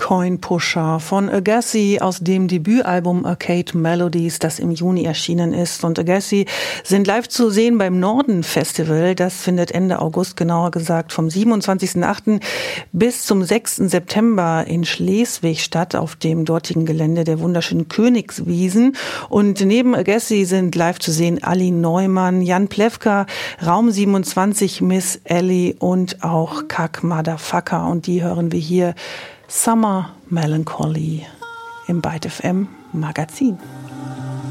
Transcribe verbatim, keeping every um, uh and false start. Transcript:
Coin Pusher von Agassi aus dem Debütalbum Arcade Melodies, das im Juni erschienen ist. Und Agassi sind live zu sehen beim Norden Festival. Das findet Ende August, genauer gesagt vom siebenundzwanzigsten achten bis zum sechsten September in Schleswig statt, auf dem dortigen Gelände der wunderschönen Königswiesen. Und neben Agassi sind live zu sehen Ali Neumann, Jan Plewka, Raum siebenundzwanzig, Miss Ellie und auch Kack Motherfucker. Und die hören wir hier Summer Melancholy im Byte F M Magazin.